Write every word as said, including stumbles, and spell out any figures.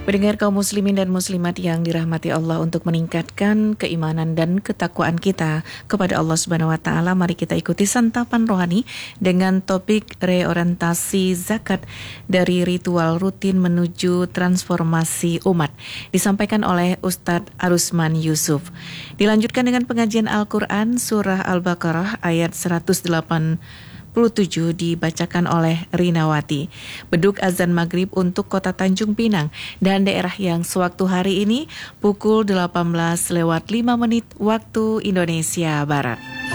Pendengar kaum muslimin dan muslimat yang dirahmati Allah, untuk meningkatkan keimanan dan ketakwaan kita kepada Allah Subhanahu wa taala, mari kita ikuti santapan rohani dengan topik reorientasi zakat dari ritual rutin menuju transformasi umat, disampaikan oleh Ustadz Arusman Yusuf. Dilanjutkan dengan pengajian Al-Qur'an surah Al-Baqarah ayat seratus delapan puluh tujuh dibacakan oleh Rinawati. Beduk azan maghrib untuk kota Tanjung Pinang dan daerah yang sewaktu hari ini pukul delapan belas lewat lima menit waktu Indonesia Barat.